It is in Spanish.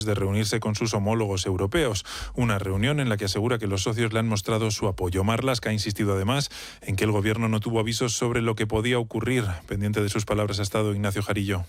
de reunirse con sus homólogos europeos. Una reunión en la que asegura que los socios le han mostrado su apoyo. Marlaska ha insistido además en que el gobierno no tuvo avisos sobre lo que podía ocurrir. Pendiente de sus palabras ha estado Ignacio Jarillo.